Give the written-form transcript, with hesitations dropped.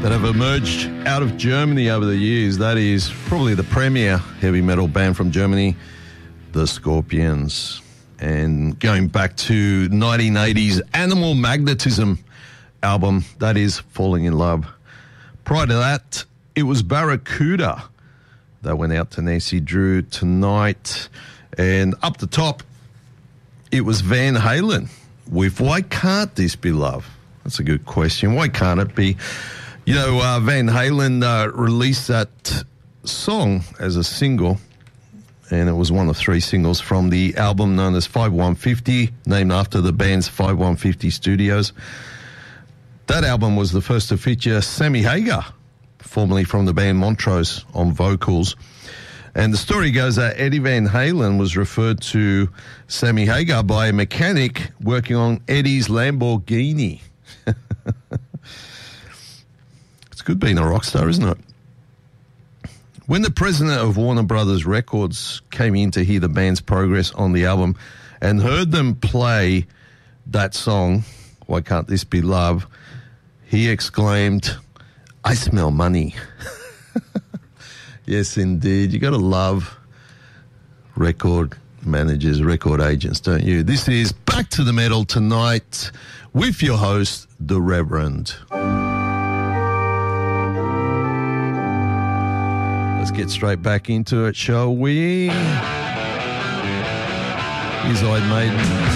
that have emerged out of Germany over the years. That is probably the premier heavy metal band from Germany, the Scorpions. And going back to 1980s Animal Magnetism album, that is Falling in Love. Prior to that, it was Barracuda that went out to Nancy Drew tonight. And up the top, it was Van Halen with Why Can't This Be Love? That's a good question. Why can't it be? You know, Van Halen released that song as a single, and it was one of 3 singles from the album known as 5150, named after the band's 5150 Studios. That album was the first to feature Sammy Hagar, formerly from the band Montrose, on vocals. And the story goes that Eddie Van Halen was referred to Sammy Hagar by a mechanic working on Eddie's Lamborghini. It's good being a rock star, isn't it? When the president of Warner Brothers Records came in to hear the band's progress on the album and heard them play that song, Why Can't This Be Love, he exclaimed, I smell money. Yes, indeed. You got to love record managers, record agents, don't you? This is Back to the Metal tonight with your host, The Reverend. Let's get straight back into it, shall we? Here's Iron Maiden.